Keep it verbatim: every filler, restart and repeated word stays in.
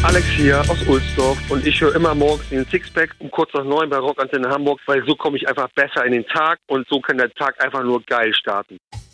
Alex hier aus Ulsdorf und ich höre immer morgens den Sixpack um kurz nach neun bei Rockantenne Hamburg, weil so komme ich einfach besser in den Tag und so kann der Tag einfach nur geil starten.